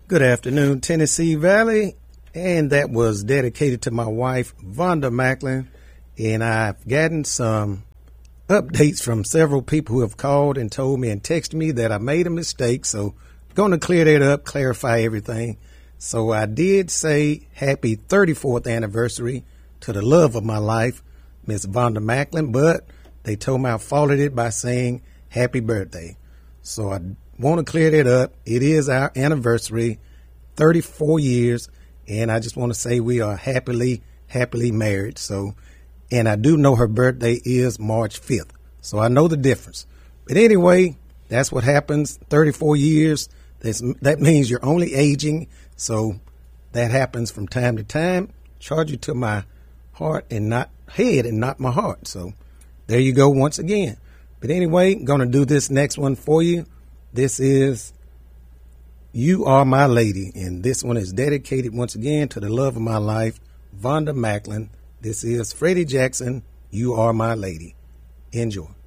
Good afternoon, Tennessee Valley, and that was dedicated to my wife, Vonda Macklin, and I've gotten some updates from several people who have called and told me and texted me that I made a mistake, so I'm going to clear that up, clarify everything. So I did say happy 34th anniversary to the love of my life, Miss Vonda Macklin, but they told me I faulted it by saying happy birthday. So I want to clear that up. It is our anniversary, 34 years, and I just want to say we are happily married. So, and I do know her birthday is March 5th, so I know the difference. But anyway, that's what happens, 34 years. That means you're only aging, so that happens from time to time. Charge you to my heart and not head and not my heart. So there you go once again. But anyway, I'm going to do this next one for you. This is You Are My Lady, and this one is dedicated once again to the love of my life, Vonda Macklin. This is Freddie Jackson, You Are My Lady. Enjoy.